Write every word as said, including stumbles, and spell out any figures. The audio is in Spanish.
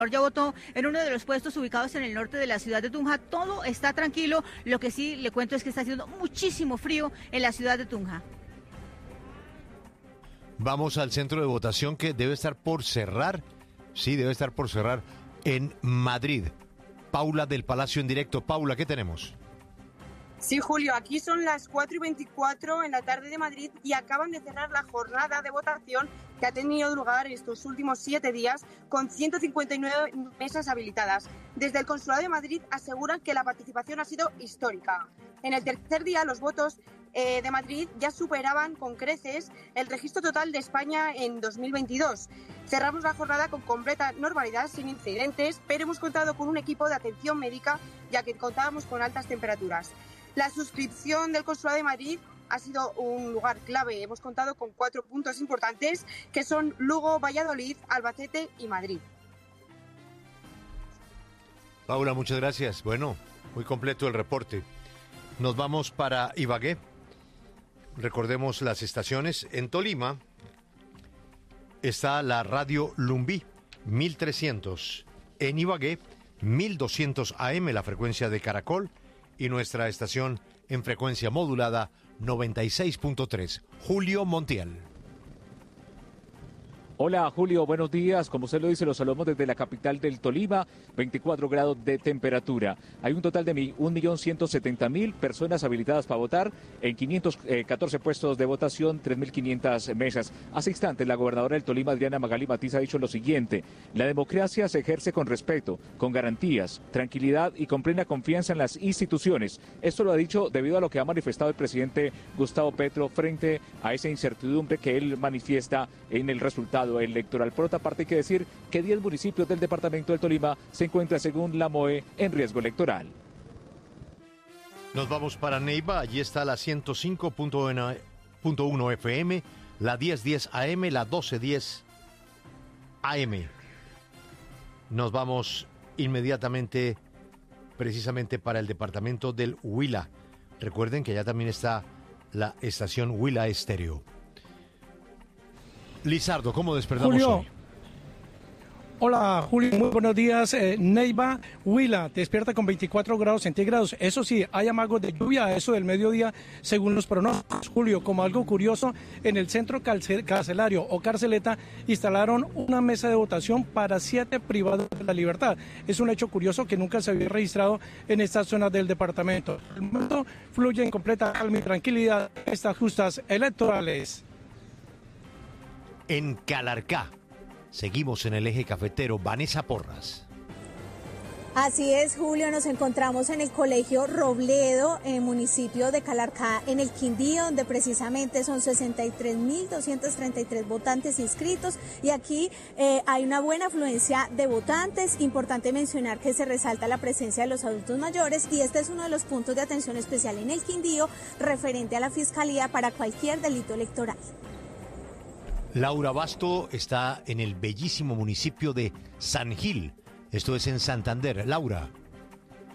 Ya votó en uno de los puestos ubicados en el norte de la ciudad de Tunja. Todo está tranquilo. Lo que sí le cuento es que está haciendo muchísimo frío en la ciudad de Tunja. Vamos al centro de votación que debe estar por cerrar. Sí, debe estar por cerrar en Madrid. Paula del Palacio en directo. Paula, ¿qué tenemos? Sí, Julio, aquí son las cuatro y veinticuatro en la tarde de Madrid y acaban de cerrar la jornada de votación que ha tenido lugar estos últimos siete días con ciento cincuenta y nueve mesas habilitadas. Desde el Consulado de Madrid aseguran que la participación ha sido histórica. En el tercer día, los votos eh, de Madrid ya superaban con creces el registro total de España en dos mil veintidós. Cerramos la jornada con completa normalidad, sin incidentes, pero hemos contado con un equipo de atención médica, ya que contábamos con altas temperaturas. La suscripción del Consulado de Madrid ha sido un lugar clave. Hemos contado con cuatro puntos importantes, que son Lugo, Valladolid, Albacete y Madrid. Paula, muchas gracias. Bueno, muy completo el reporte. Nos vamos para Ibagué. Recordemos las estaciones. En Tolima está la radio Lumbí, mil trescientos. En Ibagué, mil doscientos A M, la frecuencia de Caracol. Y nuestra estación en frecuencia modulada noventa y seis punto tres. Julio Montiel. Hola Julio, buenos días. Como usted lo dice, los saludamos desde la capital del Tolima, veinticuatro grados de temperatura. Hay un total de un millón ciento setenta mil personas habilitadas para votar en quinientos catorce puestos de votación, tres mil quinientas mesas. Hace instantes la gobernadora del Tolima, Adriana Magali Matiz, ha dicho lo siguiente: la democracia se ejerce con respeto, con garantías, tranquilidad y con plena confianza en las instituciones. Esto lo ha dicho debido a lo que ha manifestado el presidente Gustavo Petro frente a esa incertidumbre que él manifiesta en el resultado electoral. Por otra parte, hay que decir que diez municipios del departamento del Tolima se encuentran, según la M O E, en riesgo electoral. Nos vamos para Neiva. Allí está la ciento cinco punto uno F M, la diez diez A M, la doce diez A M. Nos vamos inmediatamente, precisamente para el departamento del Huila. Recuerden que allá también está la estación Huila Estéreo. Lizardo, ¿cómo despertamos Julio. hoy? Hola Julio, muy buenos días. Eh, Neiva, Huila, despierta con veinticuatro grados centígrados. Eso sí, hay amagos de lluvia a eso del mediodía, según los pronósticos. Julio, como algo curioso, en el centro carcelario o carceleta instalaron una mesa de votación para siete privados de la libertad. Es un hecho curioso que nunca se había registrado en estas zonas del departamento. El momento fluye en completa calma y tranquilidad estas justas electorales. En Calarcá, seguimos en el eje cafetero. Vanessa Porras. Así es, Julio, nos encontramos en el Colegio Robledo, en el municipio de Calarcá, en el Quindío, donde precisamente son sesenta y tres mil doscientos treinta y tres votantes inscritos, y aquí eh, hay una buena afluencia de votantes. Importante mencionar que se resalta la presencia de los adultos mayores, y este es uno de los puntos de atención especial en el Quindío, referente a la Fiscalía para cualquier delito electoral. Laura Basto está en el bellísimo municipio de San Gil. Esto es en Santander. Laura.